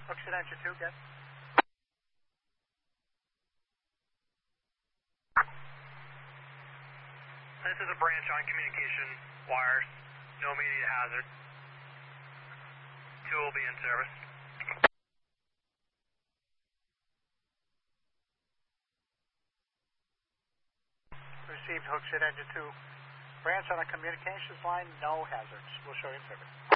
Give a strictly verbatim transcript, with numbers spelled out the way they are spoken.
Hooksett engine two, get. This is a branch on communication wires. No immediate hazard. Two will be in service. Received Hooksett engine two. Branch on a communications line, no hazards. We'll show you in service.